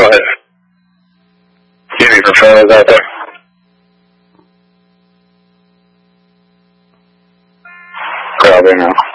Go ahead. You have your phone out there? Grabbing now.